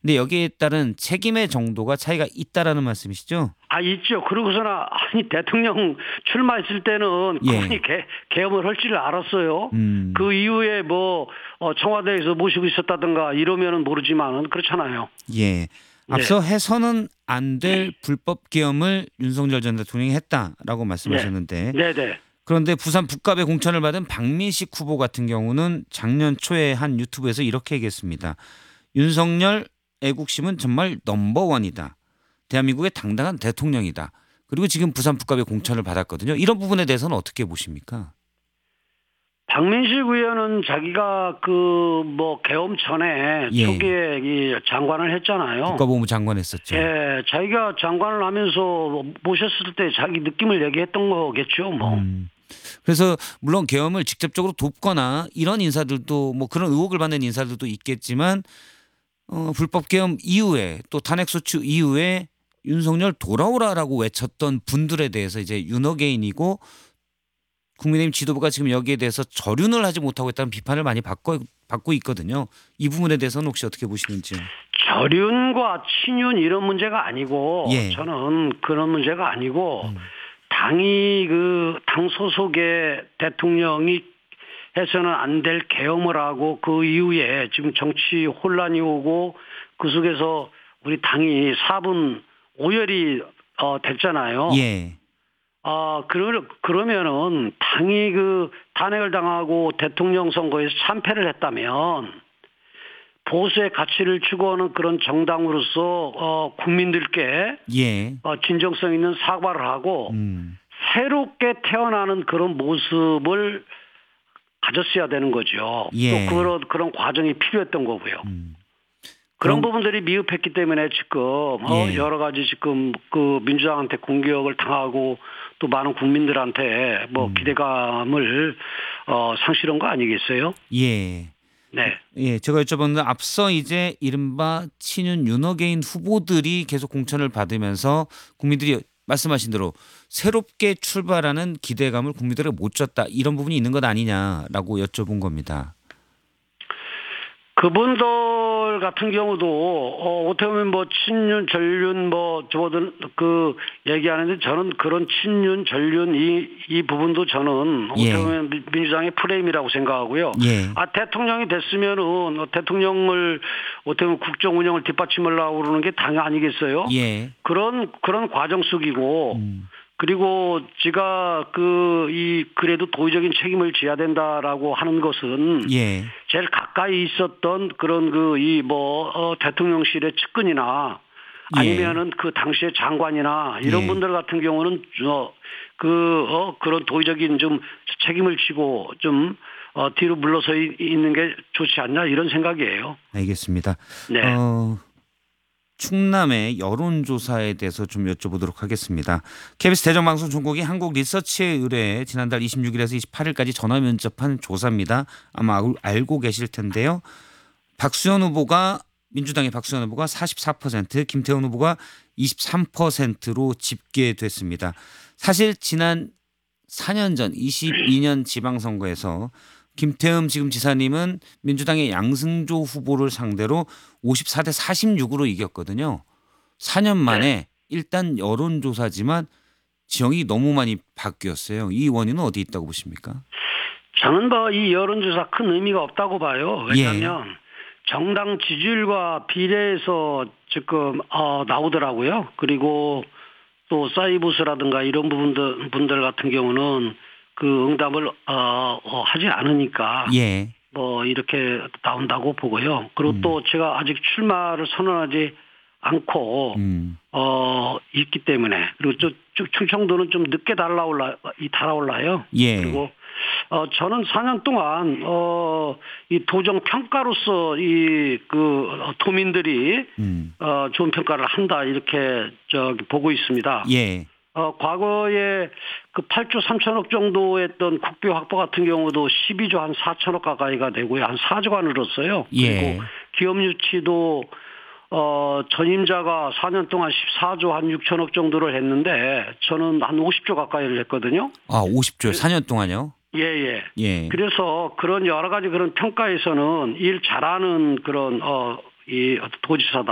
근데 여기에 따른 책임의 정도가 차이가 있다라는 말씀이시죠? 있죠. 그러고서나 아니 대통령 출마했을 때는 예. 그분이 계엄을 할 줄 알았어요. 음. 그 이후에 뭐 청와대에서 모시고 있었다든가 이러면은 모르지만은 그렇잖아요. 예. 네, 앞서 해서는 안 될 불법 계엄을 윤석열 전 대통령이 했다라고 네, 말씀하셨는데 네, 네. 그런데 부산 북갑의 공천을 받은 박민식 후보 같은 경우는 작년 초에 한 유튜브에서 이렇게 얘기했습니다. 윤석열 애국심은 정말 넘버원이다. 대한민국의 당당한 대통령이다. 그리고 지금 부산 북갑의 공천을 받았거든요. 이런 부분에 대해서는 어떻게 보십니까? 박민식 의원은 자기가 계엄 전에 예. 초기에 이 장관을 했잖아요. 국가보훈 장관 했었죠. 예, 자기가 장관을 하면서 모셨을 때 자기 느낌을 얘기했던 거겠죠, 뭐. 그래서 물론 계엄을 직접적으로 돕거나 이런 인사들도 뭐 그런 의혹을 받는 인사들도 있겠지만 불법 계엄 이후에 또 탄핵 소추 이후에 윤석열 돌아오라라고 외쳤던 분들에 대해서 이제 윤어게인이고 국민의힘 지도부가 지금 여기에 대해서 절윤을 하지 못하고 있다는 비판을 많이 받고 있거든요. 이 부분에 대해서는 혹시 어떻게 보시는지요? 절윤과 친윤 이런 문제가 아니고 예. 저는 그런 문제가 아니고 당이 당 소속의 대통령이 해서는 안 될 계엄을 하고 그 이후에 지금 정치 혼란이 오고 그 속에서 우리 당이 4분 오열이 됐잖아요. 예. 그러면은 당이 탄핵을 당하고 대통령 선거에서 참패를 했다면 보수의 가치를 추구하는 그런 정당으로서 국민들께 예. 진정성 있는 사과를 하고 새롭게 태어나는 그런 모습을 가졌어야 되는 거죠. 예. 또 그런 과정이 필요했던 거고요. 그럼- 그런 부분들이 미흡했기 때문에 지금 예. 여러 가지 지금 민주당한테 공격을 당하고 또 많은 국민들한테 기대감을 상실한 거 아니겠어요? 예. 네. 예, 제가 여쭤봤는데 앞서 이제 이른바 친윤 윤어게인 후보들이 계속 공천을 받으면서 국민들이 말씀하신 대로 새롭게 출발하는 기대감을 국민들에게 못 줬다 이런 부분이 있는 것 아니냐라고 여쭤본 겁니다. 그분들 같은 경우도 어떻게 보면 친윤, 전륜 저들 얘기하는데 저는 그런 친윤, 전륜 이 부분도 저는 예. 어떻게 보면 민주당의 프레임이라고 생각하고요. 예. 대통령이 됐으면은 대통령을 어떻게 보면 국정 운영을 뒷받침하려고 그러는 게 당 아니겠어요? 예. 그런 과정 속이고 그리고 제가 그래도 도의적인 책임을 져야 된다라고 하는 것은 예. 제일 가까이 있었던 그런 대통령실의 측근이나 아니면은 그 당시의 장관이나 이런 예. 분들 같은 경우는 그런 도의적인 좀 책임을 지고 좀 뒤로 물러서 있는 게 좋지 않나 이런 생각이에요. 알겠습니다. 네. 충남의 여론조사에 대해서 좀 여쭤보도록 하겠습니다. KBS 대정방송 중국이 한국 리서치에 의뢰해 지난달 26일에서 28일까지 전화 면접한 조사입니다. 아마 알고 계실 텐데요. 민주당의 박수현 후보가 44%, 김태훈 후보가 23%로 집계됐습니다. 사실 지난 4년 전 22년 지방선거에서 김태흠 지금 지사님은 민주당의 양승조 후보를 상대로 54대 46으로 이겼거든요. 4년 만에 일단 여론조사지만 지형이 너무 많이 바뀌었어요. 이 원인은 어디 있다고 보십니까? 저는 이 여론조사 큰 의미가 없다고 봐요. 왜냐하면 정당 지지율과 비례해서 지금 나오더라고요. 그리고 또 사이버스라든가 이런 분들 같은 경우는 그 응답을 하지 않으니까 예. 이렇게 나온다고 보고요. 그리고 또 제가 아직 출마를 선언하지 않고 있기 때문에 그리고 충청도는 좀 늦게 달아올라요. 예. 그리고 저는 4년 동안 이 도정 평가로서 도민들이 좋은 평가를 한다 이렇게 보고 있습니다. 예. 과거에 8조 3천억 정도 했던 국비 확보 같은 경우도 12조 한 4천억 가까이가 되고요. 한 4조가 늘었어요. 예. 그리고 기업 유치도 전임자가 4년 동안 14조 한 6천억 정도를 했는데 저는 한 50조 가까이를 했거든요. 50조 4년 동안요? 예. 예. 그래서 그런 여러 가지 그런 평가에서는 일 잘하는 그런 이 도지사다.